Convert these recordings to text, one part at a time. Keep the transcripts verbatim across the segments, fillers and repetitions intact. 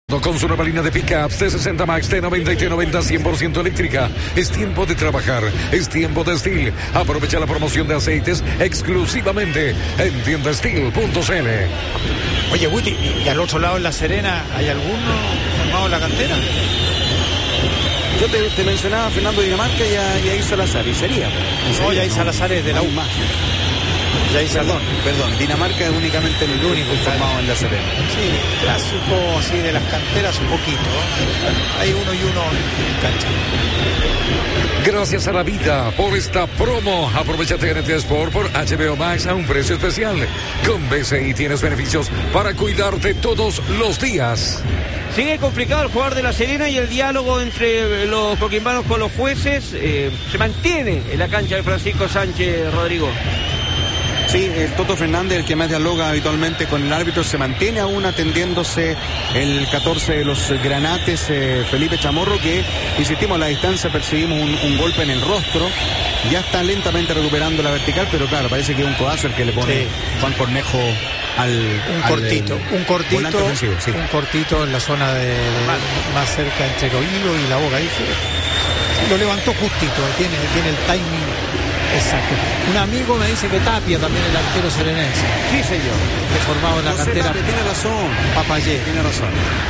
Con su nueva línea de pickups T sesenta Max, T noventa y T noventa cien por ciento eléctrica. Es tiempo de trabajar, es tiempo de Steel. Aprovecha la promoción de aceites exclusivamente en tienda steel punto c l. Oye, Guti, ¿y al otro lado en La Serena hay alguno formado en la cantera? Yo te, te mencionaba a Fernando Dinamarca y a Yair Salazar, y sería. Y sería no, Yair ¿no? Salazar es de la U. Más. Perdón, perdón, Dinamarca es únicamente el único formado en La Serena. Sí, clásico así de las canteras un poquito, ¿no? Hay uno y uno en cancha. Gracias a la vida por esta promo. Aprovecha T N T Sport por H B O Max a un precio especial. Con B C I tienes beneficios para cuidarte todos los días. Sigue complicado el jugador de La Serena y el diálogo entre los coquimbanos con los jueces eh, se mantiene en la cancha de Francisco Sánchez, Rodrigo. Sí, el Toto Fernández, el que más dialoga habitualmente con el árbitro, se mantiene aún atendiéndose el catorce de los granates, eh, Felipe Chamorro, que, insistimos, a la distancia percibimos un, un golpe en el rostro. Ya está lentamente recuperando la vertical, pero claro, parece que es un codazo el que le pone sí. Juan Cornejo al... Un al, cortito, el, un cortito, ofensivo, sí. un cortito en la zona de, de más cerca entre el oído y la boca. Ahí se, lo levantó justito, tiene, tiene el timing. Exacto. Un amigo me dice que Tapia también el arquero serenense. Sí, señor. Formado en la José cantera. Tapia, tiene razón. Papayé. Tiene razón.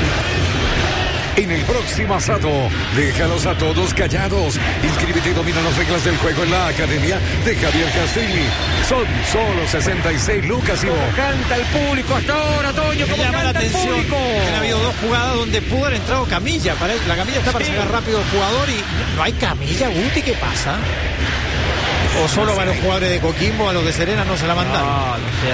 En el próximo asalto, déjalos a todos callados. Inscríbete y domina las reglas del juego en la academia de Javier Castelli. Son solo sesenta y seis lucas y vos. Canta el público hasta ahora, Toño. Me llama la atención que ha habido dos jugadas donde pudo haber entrado Camilla. La Camilla está para sí. sacar rápido al jugador y no hay Camilla, Guti, ¿qué pasa? ¿O solo para los jugadores de Coquimbo, a los de Serena no se la mandan? No, no sé.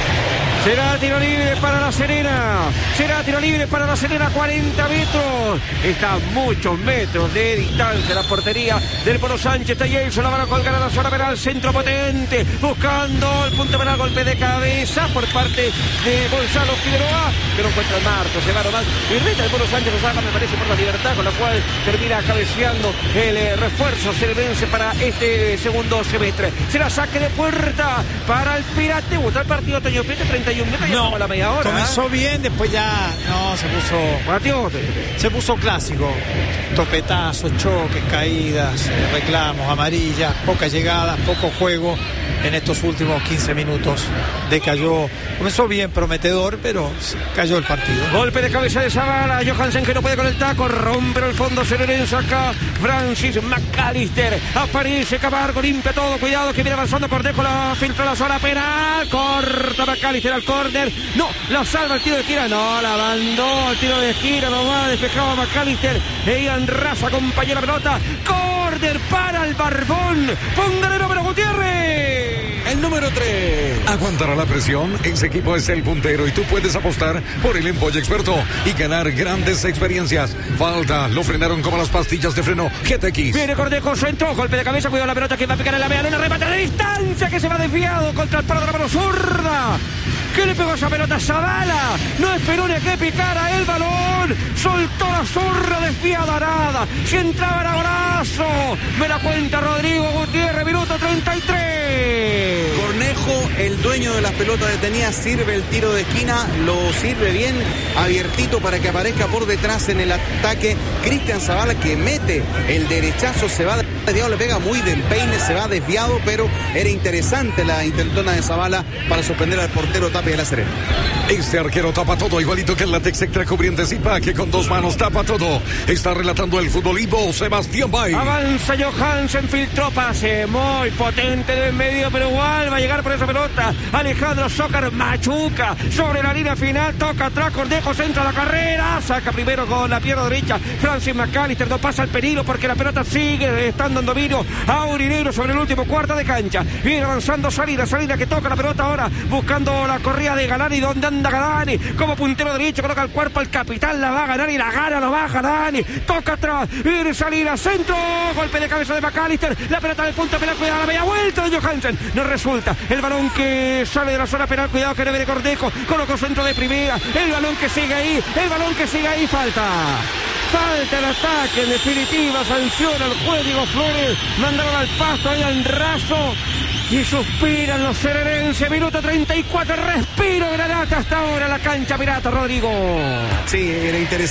Será tiro libre para La Serena. Será tiro libre para La Serena, cuarenta metros. Está a muchos metros de distancia la portería del Polo Sánchez. Taylor la van a colgar a la zona penal. Centro potente. Buscando el punto penal. Golpe de cabeza por parte de Gonzalo Figueroa. Que no encuentra el marco. Se va nomás. Y reta el Polo Sánchez lo saca, me parece, por la libertad. Con la cual termina cabeceando el eh, refuerzo serenense para este segundo semestre. Será saque de puerta para el Pirate. ¿Gusta el partido, Toño Prieto? treinta y un metros, no, ya la media hora. Comenzó ¿eh? bien, después ya no se puso. Matiote. Se puso clásico. Topetazos, choques, caídas, reclamos, amarillas, pocas llegadas, poco juego en estos últimos quince minutos. Decayó. Comenzó bien, prometedor, pero cayó el partido. Golpe de cabeza de Zavala. Johansen que no puede con el taco. Rompe el fondo serenense acá. Francis McAllister. Aparece Camargo, limpia todo. Cuidado que viene avanzando Cornejo. La filtra la zona penal. Corta McAllister al córner. No, la salva el tiro de esquina. No, la mandó el tiro de esquina. No va, despejado McAllister. E Ian Raza acompañó la pelota. Córner para el Barbón. Póngale número Gutiérrez. El número tres. Aguantará la presión. Ese equipo es el puntero y tú puedes apostar por el Empolle Experto y ganar grandes experiencias. Falta, lo frenaron como las pastillas de freno G T X. Viene Cornejo, centro, golpe de cabeza, cuidado la pelota que va a picar en la media luna, remate de distancia que se va desviado contra el palo de la mano zurda. ¿Qué le pegó esa pelota a Zavala? No esperó ni a que picara el balón. Soltó la zurda desviada a nada. Si entraba era golazo. Me la cuenta Rodrigo Gutiérrez, minuto treinta y tres. Cornejo, el dueño de las pelotas detenidas, sirve el tiro de esquina. Lo sirve bien, abiertito para que aparezca por detrás en el ataque Cristian Zavala, que mete el derechazo, se va desviado, le pega muy del peine, se va desviado, pero era interesante la intentona de Zavala para sorprender al portero Tapia de La Serena. Este arquero tapa todo, igualito que el látex extra cubriente Zipa, que con dos manos tapa todo. Está relatando el futbolismo Sebastián Bay. Avanza Johansen, filtró pase muy potente de en medio, pero igual va a llegar por esa pelota. Alejandro Zócar machuca sobre la línea final, toca atrás, Cornejo centra la carrera, saca primero con la pierna derecha Francis McAllister, no pasa el peligro porque la pelota sigue estando en dominio aurinegro sobre el último cuarto de cancha. Viene avanzando Salida, Salida que toca la pelota ahora, buscando la corrida de Galani. ¿Dónde anda Galani? Como puntero derecho, coloca el cuerpo al capitán, la va a ganar y la gana, lo va a Galani. Toca atrás, viene Salida, centro, golpe de cabeza de McAllister, la pelota del punto penal, cuidado, la media vuelta de Johansen, no resulta, el balón que sale de la zona penal, cuidado que no viene Cornejo, colocó centro de primera, el balón que sigue ahí, el balón que sigue ahí, falta. Falta el ataque, en definitiva, sanciona el juez Diego Flores, mandaron al pasto ahí al raso y suspiran los serenenses. Minuto treinta y cuatro, respiro Granata hasta ahora la cancha pirata, Rodrigo. Sí, era interesante.